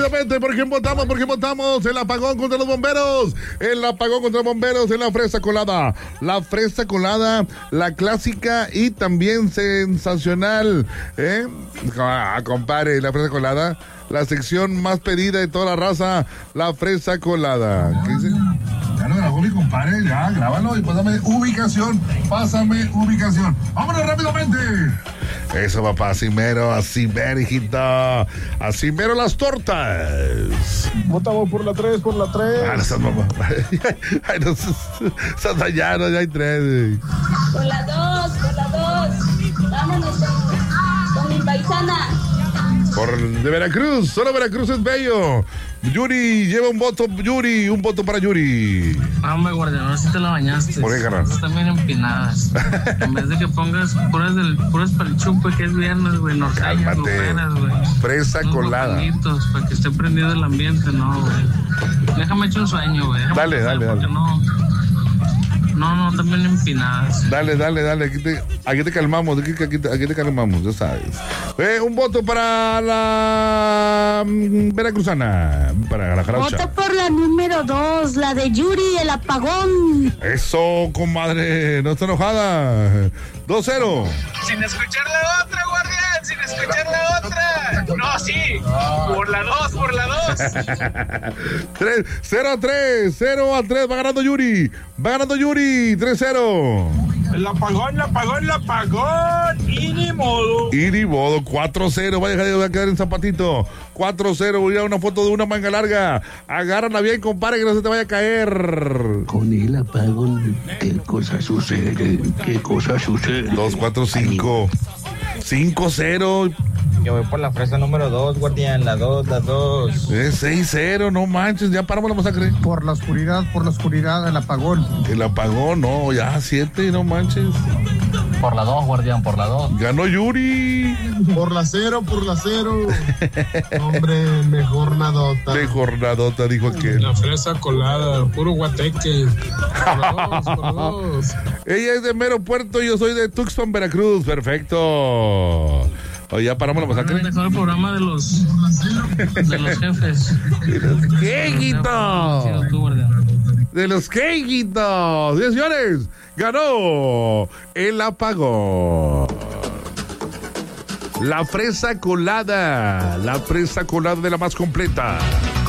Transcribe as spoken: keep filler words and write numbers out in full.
¿Por quién votamos? ¿Por quién votamos? El apagón contra los bomberos. El apagón contra los bomberos en la fresa colada. La fresa colada, la clásica y también sensacional. ¿Eh? Ah, compadre, la fresa colada. La sección más pedida de toda la raza. La fresa colada. ¿Qué dice? Ya lo grabó mi compadre, ya, grábalo y pásame ubicación. Pásame ubicación. ¡Vámonos rápidamente! Eso, papá, así mero, así mero, hijito. Así mero las tortas. Votamos por la tres, por la tres. Ah, no estás, mamá. Ay, no, estás allá, no, ya hay tres. Por la dos, por la dos. Vámonos con, con mi paisana. Por de Veracruz, solo Veracruz es bello. Yuri, lleva un voto, Yuri, un voto para Yuri. Ah, hombre, guardián, si te la bañaste. ¿Por qué, carnal? Están bien empinadas. En vez de que pongas puras del puras para el chupe, que es viernes, güey, norteñas, luperas, güey. Fresa colada. Palitos, para que esté prendido el ambiente, no, güey. Déjame echar un sueño, güey. Dale, dale, dale. No, no, no, también empinadas. Dale, dale, dale. Aquí te, aquí te calmamos, aquí, aquí, te, aquí te calmamos, ya sabes. Eh, un voto para la mm, veracruzana, para la jarocha. Voto por la número dos, la de Yuri, el apagón. Eso, comadre, no está enojada. dos cero. Sin escuchar la otra, guardián, sin escuchar la otra. No, sí, por la dos, por la dos. cero a tres, cero a tres, va ganando Yuri. Va ganando Yuri, tres cero. El apagón, el apagón, el apagón. Y ni modo. Y ni modo, cuatro cero. Va a dejar de quedar en zapatito. cuatro cero. Voy a ir a una foto de una manga larga. Agárrala bien, compadre, que no se te vaya a caer. Con el apagón, ¿qué cosa sucede? ¿Qué cosa sucede? dos cuatro cinco. cinco cero. Yo voy por la fresa número dos, guardián, la dos, la dos. Es seis cero, no manches, ya paramos la masacre. Por la oscuridad, por la oscuridad, el apagón. El apagón, no, ya siete, no manches. Por la dos, guardián, por la dos. Ganó Yuri. Por la cero, por la cero. Hombre, mejor nadota. Mejor nadota, dijo aquel. La fresa colada, puro guateque. Por la dos, por la dos. Ella es de Mero Puerto, yo soy de Tuxpan, Veracruz. Perfecto. Oye, ya paramos la masacre. Dejó el programa de los de los jefes. De los quejitos. De los quejitos. Sí, señores, ganó el apagón. La fresa colada. La fresa colada de la más completa.